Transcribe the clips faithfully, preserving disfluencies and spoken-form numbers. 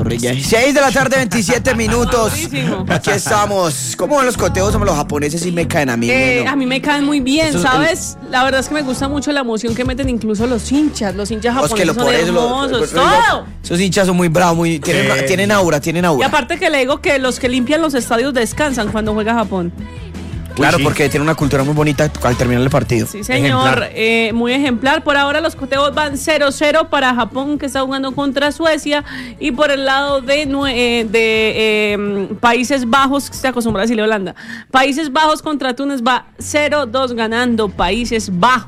hombre, ya. seis de la tarde, veintisiete minutos. Aquí estamos. ¿Cómo van los coteos? Los japoneses sí me caen a mí. Eh, ¿no? A mí me caen muy bien, Eso, ¿sabes? El... La verdad es que me gusta mucho la emoción que meten incluso los hinchas. Los hinchas japoneses que lo son por eso, hermosos. lo, lo, ¡Todo! Esos hinchas son muy bravos, muy, tienen, eh. tienen aura, tienen aura. Y aparte que le digo que los que limpian los estadios descansan cuando juega Japón. Claro, sí. porque tiene una cultura muy bonita al terminar el partido. Sí, señor, eh, muy ejemplar. Por ahora los coteos van cero cero para Japón, que está jugando contra Suecia. Y por el lado de, eh, de eh, Países Bajos, se acostumbra a decirle Holanda, Países Bajos contra Túnez va cero dos ganando Países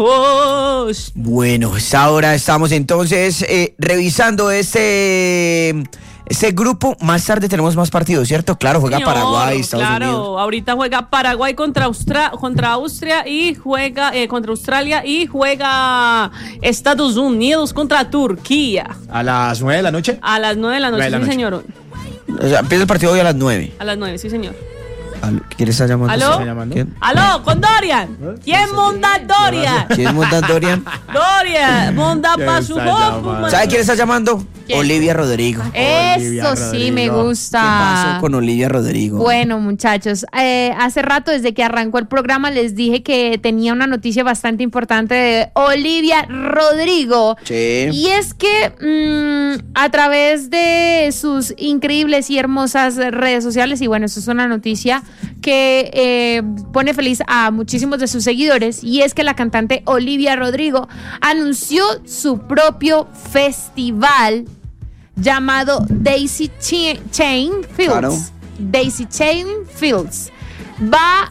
Bajos. Bueno, ahora estamos entonces eh, revisando este... Este grupo, más tarde tenemos más partidos, ¿cierto? Claro, juega Señor, Paraguay, Estados claro, Unidos. Claro, ahorita juega Paraguay contra, Austra- contra Austria y juega eh, contra Australia y juega Estados Unidos contra Turquía. ¿A las nueve de la noche? A las nueve de la noche, de la sí, noche. señor. O sea, empieza el partido hoy a las nueve. A las nueve, sí, señor. ¿Quién está llamando? ¿Aló? ¿Está llamando? ¿Quién? ¿Aló? ¿Con Dorian? ¿Quién monta Dorian? ¿Quién monta Dorian? Dorian, monta pa' su boca. ¿Sabe quién está llamando? ¿Quién? Olivia Rodrigo. Eso Olivia sí Rodrigo. me gusta. ¿Qué pasó con Olivia Rodrigo? Bueno, muchachos, eh, hace rato desde que arrancó el programa les dije que tenía una noticia bastante importante de Olivia Rodrigo. Sí. Y es que mmm, a través de sus increíbles y hermosas redes sociales, y bueno, esto es una noticia que eh, pone feliz a muchísimos de sus seguidores, y es que la cantante Olivia Rodrigo anunció su propio festival llamado Daisy Ch- Chain Fields. Claro. Daisy Chain Fields va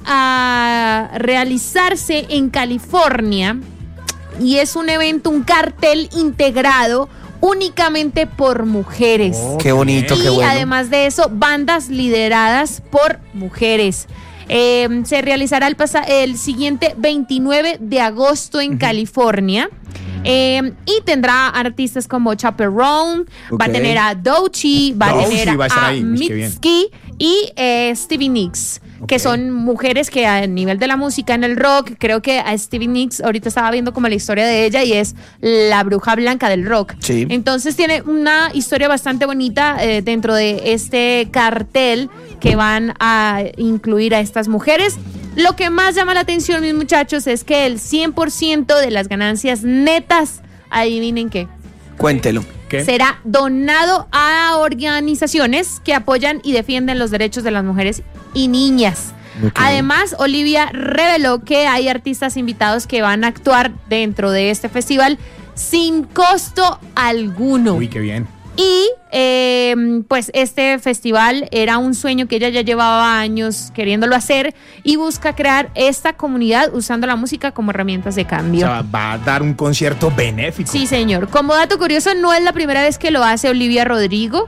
a realizarse en California y es un evento, un cartel integrado únicamente por mujeres. Oh, Qué bonito, y qué bueno. además de eso, bandas lideradas por mujeres. Eh, se realizará el, pasa- el siguiente veintinueve de agosto en uh-huh. California. Eh, y tendrá artistas como Chaperone, okay. va a tener a Doechii, va Doechii a tener va a, a, a ahí, Mitski y eh, Stevie Nicks, okay. que son mujeres que a nivel de la música en el rock, creo que a Stevie Nicks ahorita estaba viendo como la historia de ella y es la bruja blanca del rock. Sí. Entonces tiene una historia bastante bonita eh, dentro de este cartel que van a incluir a estas mujeres. Lo que más llama la atención, mis muchachos, es que el cien por ciento de las ganancias netas, adivinen qué. Cuéntelo. ¿Qué? Será donado a organizaciones que apoyan y defienden los derechos de las mujeres y niñas. Okay. Además, Olivia reveló que hay artistas invitados que van a actuar dentro de este festival sin costo alguno. Uy, qué bien. Y eh, pues este festival era un sueño que ella ya llevaba años queriéndolo hacer y busca crear esta comunidad usando la música como herramientas de cambio. O sea, va a dar un concierto benéfico. Sí, señor. Como dato curioso, no es la primera vez que lo hace Olivia Rodrigo.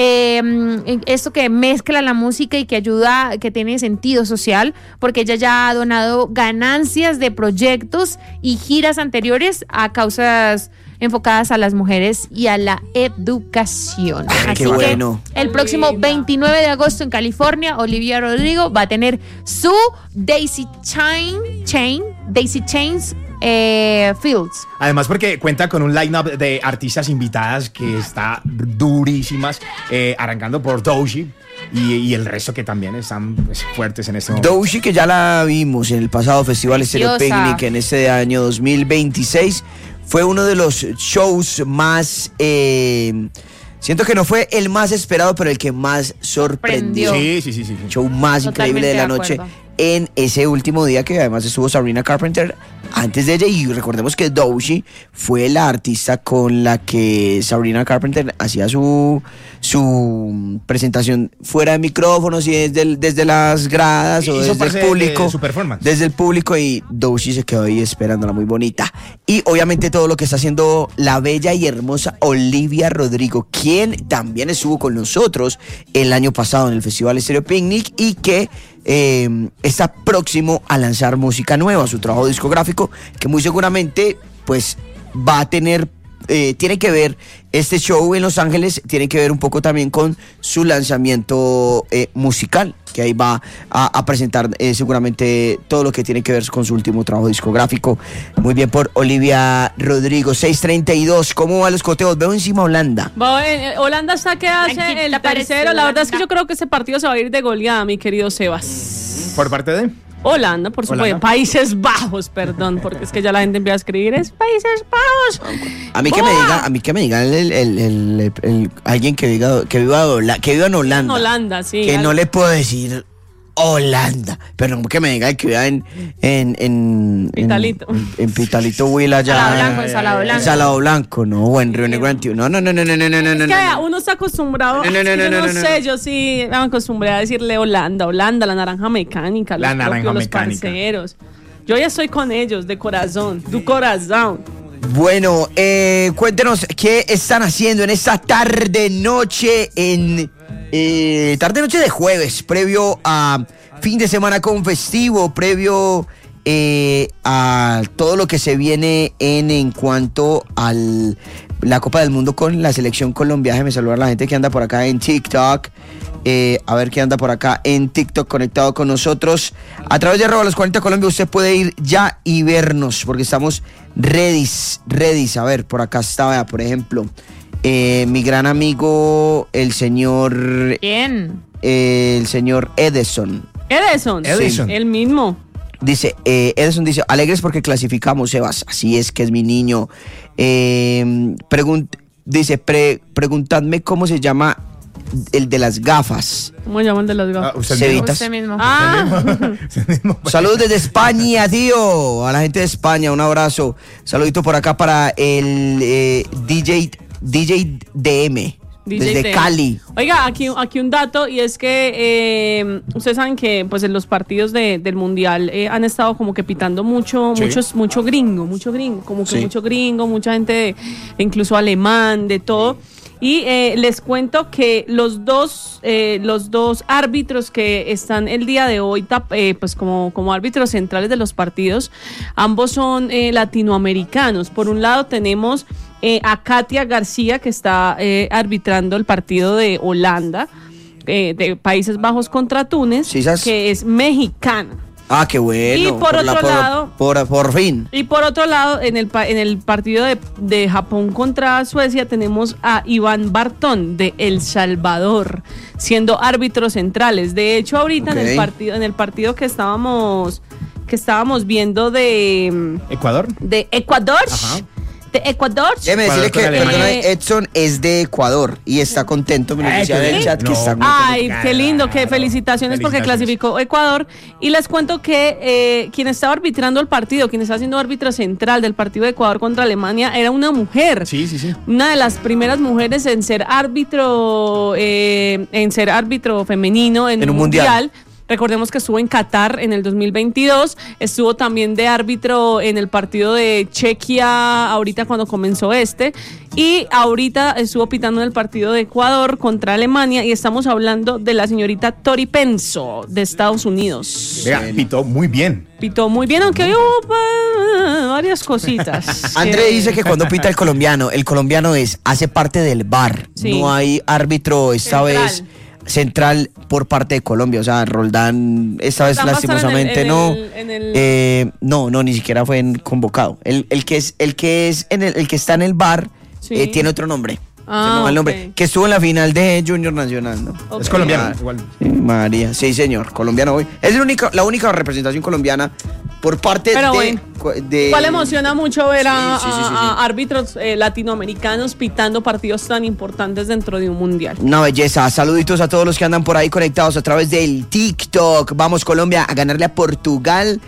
Eh, esto que mezcla la música y que ayuda, que tiene sentido social, porque ella ya ha donado ganancias de proyectos y giras anteriores a causas enfocadas a las mujeres y a la educación. Ay, Así qué que bueno. el próximo veintinueve de agosto en California, Olivia Rodrigo va a tener su Daisy Chain, Chain, Daisy Chains eh, Fields. Además porque cuenta con un line-up de artistas invitadas que está durísimas, eh, arrancando por Doechii y, y el resto que también están pues, fuertes en este momento. Doechii, que ya la vimos en el pasado Festival Stereo Picnic en este año dos mil veintiséis, fue uno de los shows más... Eh, siento que no fue el más esperado, pero el que más sorprendió. Sí, sí, sí, sí. El show más Totalmente increíble de la de noche acuerdo. en ese último día, que además estuvo Sabrina Carpenter antes de ella, y recordemos que Doechii fue la artista con la que Sabrina Carpenter hacía su, su presentación fuera de micrófonos y desde, el, desde las gradas o Hizo desde el público, de su performance. desde el público, y Doechii se quedó ahí esperándola, muy bonita. Y obviamente todo lo que está haciendo la bella y hermosa Olivia Rodrigo, quien también estuvo con nosotros el año pasado en el Festival Stereo Picnic y que Eh, está próximo a lanzar música nueva, su trabajo discográfico, que muy seguramente pues va a tener eh, tiene que ver, este show en Los Ángeles tiene que ver un poco también con su lanzamiento eh, musical, que ahí va a, a presentar eh, seguramente todo lo que tiene que ver con su último trabajo discográfico. Muy bien por Olivia Rodrigo. seis treinta y dos, ¿cómo van los coteos? Veo encima Holanda. Va, eh, Holanda está que hace Aquí el te aparece tercero. La verdad es que Holanda. yo creo que ese partido se va a ir de goleada, mi querido Sebas. ¿Por parte de? Holanda, por supuesto. Holanda. Países Bajos, perdón, porque es que ya la gente empieza a escribir es Países Bajos. A mí que me ¡Buah! diga, a mí que me diga el, el, el, el- el- alguien que viva, que viva, Hola- que viva en Holanda. Holanda, sí. Que al- no le puedo decir Holanda, pero no que me diga que viva en en en Pitalito. en, en Pitalito Huila allá. Salado Blanco, en Salado En Blanco. Salado Blanco, no, o en Río Negro Antiguo. No, no, no, no, no, no, no, no, Es no, que no. uno está acostumbrado. No, no, no, es que yo no, no, no, no, sé, no. yo sí me acostumbré a decirle Holanda, Holanda, la naranja mecánica, La los naranja propios, los mecánica. parceros. Yo ya estoy con ellos, de corazón, tu corazón. Bueno, eh, cuéntenos qué están haciendo en esta tarde noche en eh, tarde noche de jueves, previo a fin de semana con festivo, previo eh, a todo lo que se viene en en cuanto al la Copa del Mundo con la selección Colombia. Déjeme saludar a la gente que anda por acá en TikTok. Eh, a ver qué anda por acá en TikTok conectado con nosotros. A través de arroba los cuarenta Colombia usted puede ir ya y vernos porque estamos ready, ready. A ver, por acá está, por ejemplo, eh, mi gran amigo, el señor, ¿Quién? eh, el señor Edison. Edison. Edison. El mismo. Dice, eh, Edison dice, alegres porque clasificamos, Sebas. Así es que es mi niño. Eh, pregun- dice, pre- preguntadme cómo se llama el de las gafas. ¿Cómo llaman de las gafas? Ah, usted Cevita. mismo. Usted mismo. Ah, Usted mismo. Saludos desde España, tío. A la gente de España, un abrazo. Saludito por acá para el eh, D J, D J D M. D J desde T. Cali. Oiga, aquí, aquí un dato y es que eh, ustedes saben que pues en los partidos de- del mundial eh, han estado como que pitando mucho, Sí. muchos, mucho gringo, mucho gringo, como que Sí. mucho gringo, mucha gente de- incluso alemán, de todo. Y eh, les cuento que los dos, eh, los dos árbitros que están el día de hoy, tap- eh, pues como, como árbitros centrales de los partidos, ambos son eh, latinoamericanos. Por un lado tenemos eh, a Katia García, que está eh, arbitrando el partido de Holanda, eh, de Países Bajos contra Túnez, Sí, ¿sabes? que es mexicana. Ah, qué bueno. Y por la- otro lado- Por, por fin. Y por otro lado, en el, pa- en el partido de, de Japón contra Suecia tenemos a Iván Bartón de El Salvador, siendo árbitros centrales. De hecho, ahorita en Ok. el partido, en el partido que estábamos, que estábamos viendo de, ¿Ecuador? de Ecuador, Ajá. de Ecuador. Déjeme decirle que Ecuador con perdona, Alemania. Edson es de Ecuador y está contento. Me lo Ay, decía qué en el bien. chat que No. está muy Ay, Claro. qué lindo, qué felicitaciones porque Felicitaciones. clasificó Ecuador. Y les cuento que eh, quien estaba arbitrando el partido, quien estaba siendo árbitro central del partido de Ecuador contra Alemania, era una mujer. Sí, sí, sí. Una de las primeras mujeres en ser árbitro, eh, en ser árbitro femenino en, En un un mundial. mundial. Recordemos que estuvo en Qatar en el dos mil veintidós, estuvo también de árbitro en el partido de Chequia ahorita cuando comenzó este, y ahorita estuvo pitando en el partido de Ecuador contra Alemania, y estamos hablando de la señorita Tori Penso de Estados Unidos. Vea, pitó muy bien. Pitó muy bien, aunque hubo pa- varias cositas. André dice que cuando pita el colombiano, el colombiano es, hace parte del V A R. Sí. No hay árbitro esta Central. vez central por parte de Colombia. O sea, Roldán esta vez Roldán va a estar lastimosamente en el- no. en el- en el- Eh, no, no, ni siquiera fue en- convocado. El, el que es, el que es en el, el que está en el V A R Sí. eh, tiene otro nombre. Ah, Se me va el nombre. ok. Que estuvo en la final de Junior Nacional, ¿no? Ok. Es colombiano. Ah, Igual. Sí, María, sí señor, colombiano hoy. Es la única, la única representación colombiana por parte Pero de, bueno, de- Igual emociona mucho ver a, Sí, sí, sí, sí, a- sí. a árbitros eh, latinoamericanos pitando partidos tan importantes dentro de un mundial. Una belleza. Saluditos a todos los que andan por ahí conectados a través del TikTok. Vamos, Colombia, a ganarle a Portugal.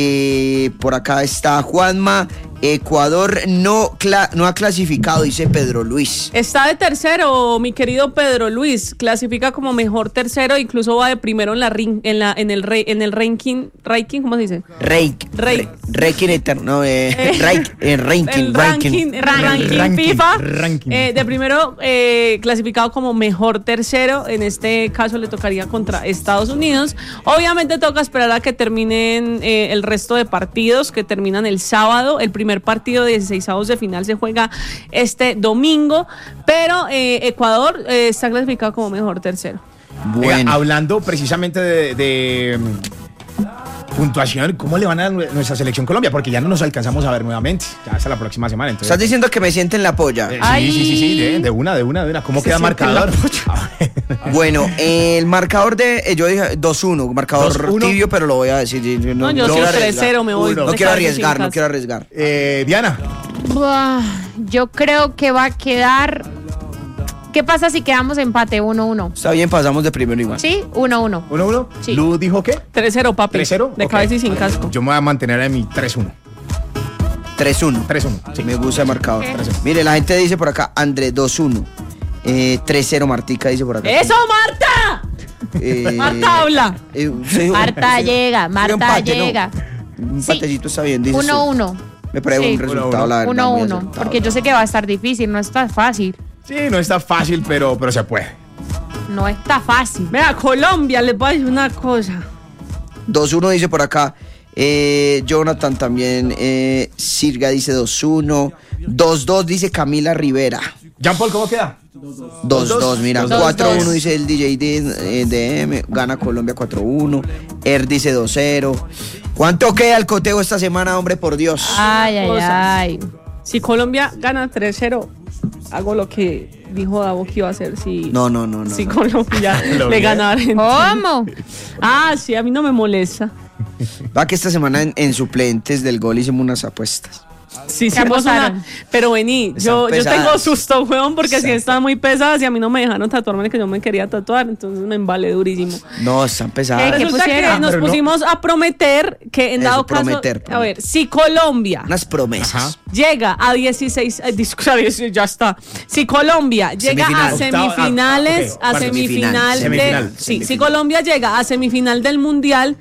Eh, por acá está Juanma. Ecuador no, cla- no ha clasificado, dice Pedro Luis. Está de tercero, mi querido Pedro Luis. Clasifica como mejor tercero, incluso va de primero en la ring- en la en el re- en el ranking, ranking, ¿cómo se dice? Reik. Reik. Ranking eterno. No, eh, Reik, eh, ranking, El ranking. ranking, el ranking, Ranking, FIFA. ranking. Eh, de primero eh, clasificado como mejor tercero. En este caso le tocaría contra Estados Unidos. Obviamente toca esperar a que terminen eh, el resto de partidos que terminan el sábado. El primer primer partido de dieciseisavos de final se juega este domingo, pero eh, Ecuador eh, está clasificado como mejor tercero. Oiga, Bueno, hablando precisamente de, de, mm, puntuación, ¿cómo le van a nuestra selección Colombia? Porque ya no nos alcanzamos a ver nuevamente, ya hasta la próxima semana. Entonces, estás diciendo que me sienten la polla. eh, Ay. sí, sí, sí, sí, de, de una, de una, de una. ¿Cómo Se queda siente la marcador? Bueno, el marcador de. eh, Yo dije dos uno, marcador dos uno. tibio, pero lo voy a decir. yo No, yo no soy quiero tres arriesgar. cero, me voy. Uno. No de quiero cabeza sin arriesgar, no casa. quiero arriesgar. eh, Diana, Buah, yo creo que va a quedar. ¿Qué pasa si quedamos empate uno uno? Está bien, pasamos de primero igual. ¿Sí? uno uno. uno uno. Sí. Lu dijo qué? tres cero, papi. tres cero. De Ok. cabeza y sin casco. Yo me voy a mantener en mi tres uno. tres uno. tres uno. Sí. Me gusta el marcador. Ok. tres uno. Mire, la gente dice por acá, Andrés dos uno. Eh, tres cero, Martica dice por acá. ¡Eso, Marta! Eh, Marta habla. eh, sí, Marta sí. llega, Sí, Marta empate, ¿no? llega. Un Sí. patecito está bien, dice. uno uno. Me parece Sí. un resultado, Uno, uno. la verdad. uno muy uno. acertado. Porque yo sé que va a estar difícil, no está fácil. Sí, no está fácil, pero, pero se puede. No está fácil. Vea, Colombia, les voy a decir una cosa. dos uno dice por acá. Eh, Jonathan también. Eh, Sirga dice dos uno. dos dos dice Camila Rivera. Jean Paul, ¿cómo queda? dos dos, mira. dos, dos. cuatro uno dos. dice el D J D, eh, D M. Gana Colombia cuatro uno. Er dice dos cero. ¿Cuánto queda el coteo esta semana, hombre, por Dios? Ay, ay, Cosas. ay. Si Colombia gana tres cero, hago lo que dijo Davo que iba a hacer si, No, no, no, no. si no. Colombia Lo le vi. ganara. a Argentina. ¿Cómo? Ah, sí, a mí no me molesta. Va que esta semana en, en suplentes del gol hicimos unas apuestas. Sí, ¿Qué hicimos apostaron? una. Pero vení, Están yo, yo pesadas. tengo susto, weón, porque si Están- estaban muy pesadas y a mí no me dejaron tatuarme el que yo me quería tatuar, entonces me embalé durísimo. No, están pesadas. ¿Qué Resulta que pusieron? nos Pero no- pusimos a prometer que en Eso, dado caso. prometer, A prometer. ver, si Colombia Unas promesas. Ajá. llega a dieciséis, eh, disculpa, dieciséis, ya está. Si Colombia llega a Semifinal. semifinales, Octavo, ah, a ok, semifinal, semifinal, de- semifinal, sí, semifinal. si Colombia llega a semifinal del mundial,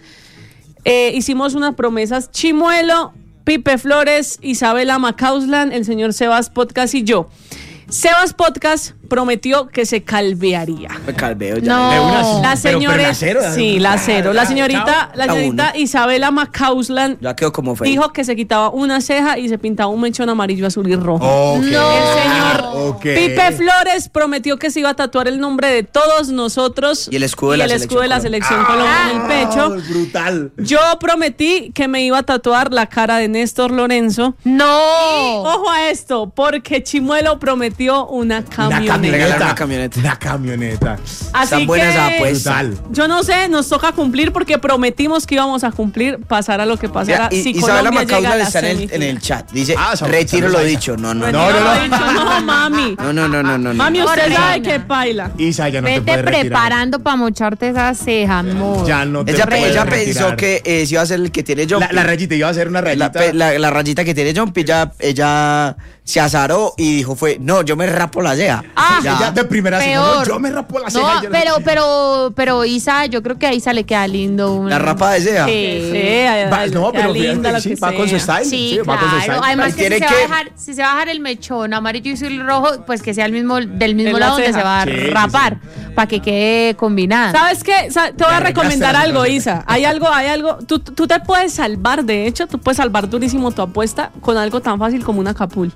eh, hicimos unas promesas. Chimuelo, Pipe Flores, Isabela Macauslan, el señor Sebas Podcast y yo. Sebas Podcast prometió que se calvearía. Me calveo ya. No. De una, La pero- pero señora, la cero, sí, la cero. La señorita, chao. la La señorita Isabela Macauslan Ya quedó como feo. dijo que se quitaba una ceja y se pintaba un mechón amarillo, azul y rojo. Ok. No. El señor Ok. Pipe Flores prometió que se iba a tatuar el nombre de todos nosotros Y el escudo de y la el selección escudo de la Colombia. selección Colombia en el pecho. Ah, brutal. Yo prometí que me iba a tatuar la cara de Néstor Lorenzo. No. Ojo a esto, porque Chimuelo prometió una Una camioneta. camioneta. Regalar una camioneta. Una camioneta. Así Están buenas que, apuestas. Brutal. yo no sé, nos toca cumplir porque prometimos que íbamos a cumplir, pasara lo que pasara. Mira, y- si Isabela Colombia llega a Macauslan la está en el, semifinal. en el chat. Dice, Ah, sal- retiro saludos lo a Isa. dicho. No, no, Pues no. No, yo no, he no. dicho, no, mami. No, no, no, no, no. Mami, no. usted Reina. sabe que baila. Isa, ya no te Vete puedes retirar. preparando para mocharte esa ceja, amor. Ya no te Ella, puedes ella retirar. pensó que eh, si iba a ser el que tiene Jumpy. La, la rayita, iba a hacer una La, rayita. pe- la- la rayita que tiene Jumpy, ella, ella se azaró y dijo fue, no, yo me rapo la ceja. Ah, Ya. Ella de primera se Peor. dijo, yo me rapo la No, ceja. y yo pero, pero, pero Isa, yo creo que a Isa le queda lindo. un- La rapa de ceja. Sí. sea, Va- no, pero linda fíjate, lo sí, que va con su sea. style. Sí, va con su claro. style. Además Y que si tiene se, va a que- dejar, si se va a dejar el mechón amarillo y azul rojo, pues que sea el mismo, del mismo En la lado donde ceja. se va a Sí, sí, rapar, para que quede combinada. ¿Sabes qué? Sa- Te voy Le a arreglaste recomendar la algo, situación. Isa. Hay algo, hay algo. Tú, tú te puedes salvar, de hecho, tú puedes salvar durísimo tu apuesta con algo tan fácil como una capul.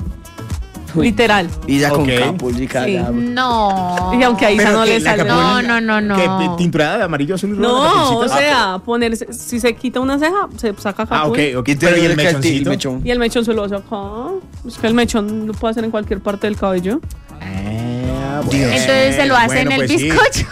Literal. Y ya con Ok. capul y cada- Sí. No. Y aunque a Isa Pero no que le la sale. capul- No, no, no, no. ¿Qué, tinturada de amarillo, azul y rojo? la No, o capulcita? sea, ponerse, si se quita una ceja, se saca capul. Ah, ok, ok. Y Pero ¿y el tiene que- mechoncito? mechón. Y el mechón se lo hace acá. Es que el mechón lo puede hacer en cualquier parte del cabello. Ah, Dios. Entonces se lo hace bueno, en el pues sí. bizcocho.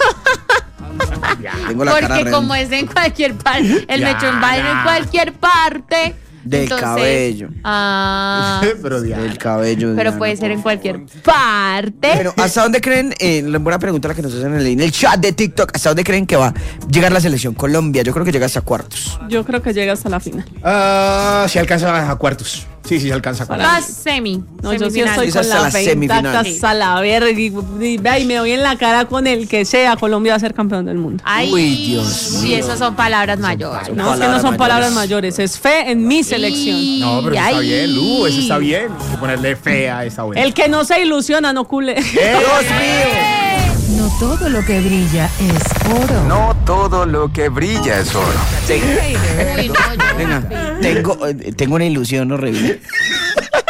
Ya. Tengo la cara Porque re- como es en cualquier parte, el Ya, mechón va en ya. cualquier parte. Del entonces- cabello. Ah. Pero Diana. El cabello. Pero Diana, puede ser por en favor. cualquier parte. Bueno, ¿hasta dónde creen? Eh, la buena pregunta la que nos hacen en el, en el chat de TikTok. ¿Hasta dónde creen que va a llegar la selección Colombia? Yo creo que llega hasta cuartos. Yo creo que llega hasta la final. Ah, si alcanza a cuartos. Sí, sí, se alcanza a cuartos. La semi. No, yo sí semifinal. estoy Es con hasta la la venta semifinal. hasta la verga. Y, y- vea, y me doy en la cara con el que sea. Colombia va a ser campeón del mundo. Ay, Uy, Dios Y mío. eso son palabras mayores. Son No, es que no palabras son palabras mayores. mayores. Es fe en mi selección. Y- No, pero eso está ay. bien, Lu, eso está bien. Hay que ponerle fea, está bueno. El que no se ilusiona, no cule. ¡Eh! ¡Dios mío! No todo lo que brilla es oro. No todo lo que brilla es oro. Venga, tengo, eh, tengo una ilusión horrible.